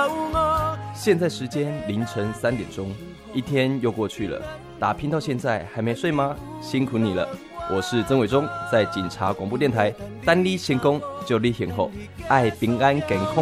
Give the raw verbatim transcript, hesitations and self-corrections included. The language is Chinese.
现在时间凌晨三点钟，一天又过去了，打拼到现在还没睡吗？辛苦你了。我是曾伟忠，在警察广播电台，单你成功就你幸福，爱平安健康